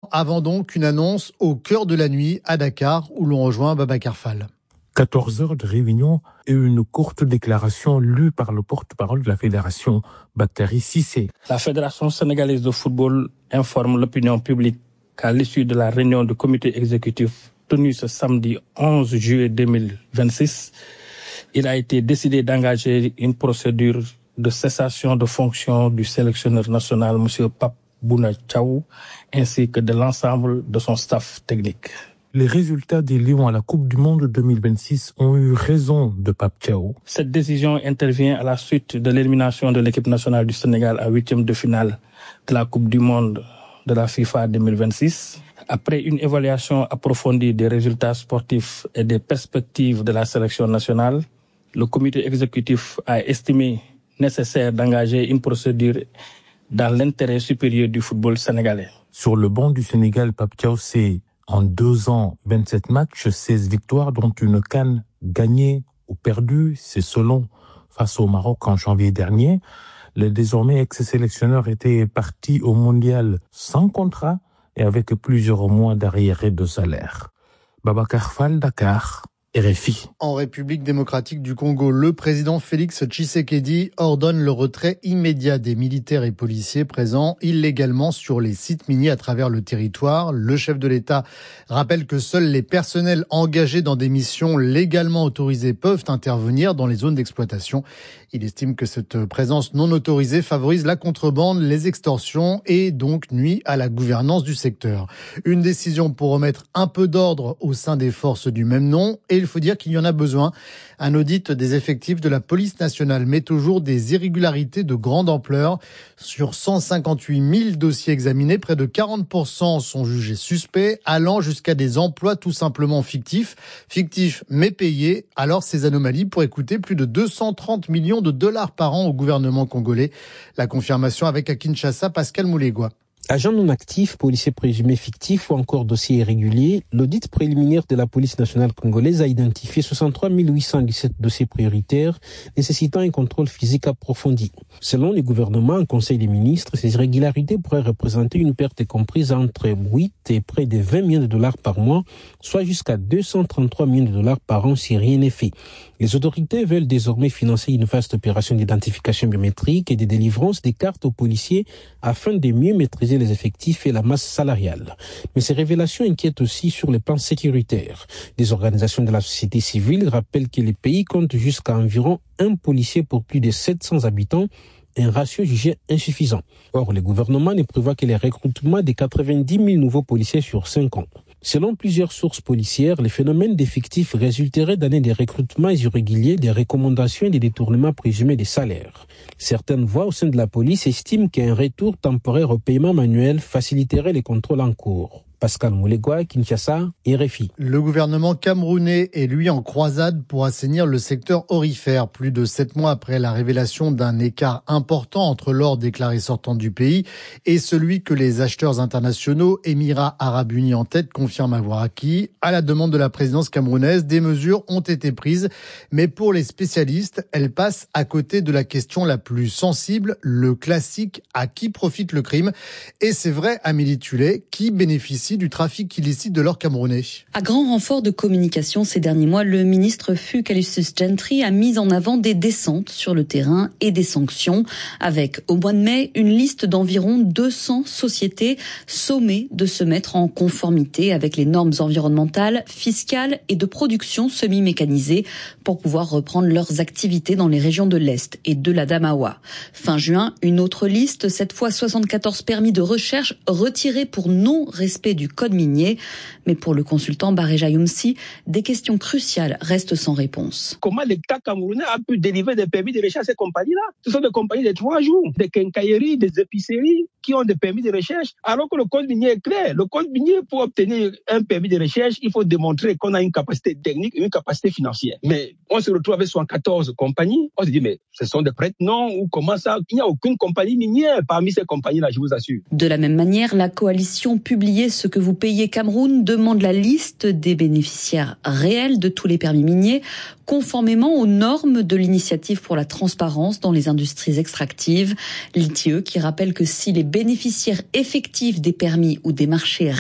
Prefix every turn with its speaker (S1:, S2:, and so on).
S1: avant donc une annonce au cœur de la nuit à Dakar où l'on rejoint Babacar Fall.
S2: 14 heures de réunion et une courte déclaration lue par le porte-parole de la fédération, Bakary Cissé.
S3: La Fédération sénégalaise de football informe l'opinion publique qu'à l'issue de la réunion du comité exécutif tenue ce samedi 11 juillet 2026, il a été décidé d'engager une procédure de cessation de fonction du sélectionneur national, M. Pape Bouna Thiaw, ainsi que de l'ensemble de son staff technique.
S2: Les résultats des Lions à la Coupe du Monde 2026 ont eu raison de Pape Thiaw.
S3: Cette décision intervient à la suite de l'élimination de l'équipe nationale du Sénégal à 8e de finale de la Coupe du Monde de la FIFA 2026. Après une évaluation approfondie des résultats sportifs et des perspectives de la sélection nationale, le comité exécutif a estimé nécessaire d'engager une procédure dans l'intérêt supérieur du football sénégalais.
S2: Sur le banc du Sénégal, Pape Thiaw, c'est en 2 ans, 27 matchs, 16 victoires, dont une CAN gagnée ou perdue. C'est selon face au Maroc en janvier dernier. Le désormais ex-sélectionneur était parti au mondial sans contrat et avec plusieurs mois d'arriérés de salaire. Babacar Fall, Dakar, RFI.
S1: En République démocratique du Congo, le président Félix Tshisekedi ordonne le retrait immédiat des militaires et policiers présents illégalement sur les sites miniers à travers le territoire. Le chef de l'État rappelle que seuls les personnels engagés dans des missions légalement autorisées peuvent intervenir dans les zones d'exploitation. Il estime que cette présence non autorisée favorise la contrebande, les extorsions et donc nuit à la gouvernance du secteur. Une décision pour remettre un peu d'ordre au sein des forces du même nom. Et il faut dire qu'il y en a besoin. Un audit des effectifs de la police nationale met au jour des irrégularités de grande ampleur. Sur 158 000 dossiers examinés, près de 40% sont jugés suspects, allant jusqu'à des emplois tout simplement fictifs. Fictifs mais payés. Alors ces anomalies pourraient coûter plus de 230 millions de dollars par an au gouvernement congolais. La confirmation avec à Kinshasa, Pascal Moulégois.
S4: Agents non actifs, policiers présumés fictifs ou encore dossiers irréguliers, l'audit préliminaire de la police nationale congolaise a identifié 63 817 dossiers prioritaires nécessitant un contrôle physique approfondi. Selon le gouvernement en Conseil des ministres, ces irrégularités pourraient représenter une perte comprise entre 8 et près de 20 millions de dollars par mois, soit jusqu'à 233 millions de dollars par an si rien n'est fait. Les autorités veulent désormais financer une vaste opération d'identification biométrique et de délivrance des cartes aux policiers afin de mieux maîtriser les effectifs et la masse salariale. Mais ces révélations inquiètent aussi sur le plan sécuritaire. Des organisations de la société civile rappellent que les pays comptent jusqu'à environ un policier pour plus de 700 habitants, un ratio jugé insuffisant. Or, le gouvernement ne prévoit que les recrutements de 90 000 nouveaux policiers sur 5 ans. Selon plusieurs sources policières, les phénomènes d'effectifs résulteraient d'années de recrutements irréguliers, des recommandations et des détournements présumés des salaires. Certaines voix au sein de la police estiment qu'un retour temporaire au paiement manuel faciliterait les contrôles en cours. Pascal Moulégois, Kinshasa, RFI.
S1: Le gouvernement camerounais est lui en croisade pour assainir le secteur aurifère. Plus de 7 mois après la révélation d'un écart important entre l'or déclaré sortant du pays et celui que les acheteurs internationaux, Émirats Arabes Unis en tête, confirment avoir acquis. À la demande de la présidence camerounaise, des mesures ont été prises. Mais pour les spécialistes, elles passent à côté de la question la plus sensible, le classique « à qui profite le crime ?» Et c'est vrai, Amélie Tullet, qui bénéficie du trafic illicite de l'or camerounais.
S5: À grand renfort de communication ces derniers mois, le ministre Fukalustus Gentry a mis en avant des descentes sur le terrain et des sanctions, avec au mois de mai une liste d'environ 200 sociétés sommées de se mettre en conformité avec les normes environnementales, fiscales et de production semi-mécanisée pour pouvoir reprendre leurs activités dans les régions de l'Est et de la Damawa. Fin juin, une autre liste, cette fois 74 permis de recherche retirés pour non-respect du code minier. Mais pour le consultant Bareja Youmsi, des questions cruciales restent sans réponse.
S6: Comment l'État camerounais a pu délivrer des permis de recherche à ces compagnies-là? Ce sont des compagnies de 3 jours, des quincailleries, des épiceries qui ont des permis de recherche, alors que le code minier est clair. Le code minier, pour obtenir un permis de recherche, il faut démontrer qu'on a une capacité technique et une capacité financière. Mais on se retrouve avec 114 compagnies. On se dit, mais ce sont des prête-noms ou comment ça? Il n'y a aucune compagnie minière parmi ces compagnies-là, je vous assure.
S5: De la même manière, la coalition Publiez ce que vous payez Cameroun demande la liste des bénéficiaires réels de tous les permis miniers, conformément aux normes de l'initiative pour la transparence dans les industries extractives. L'ITIE qui rappelle que si les bénéficiaires effectifs des permis ou des marchés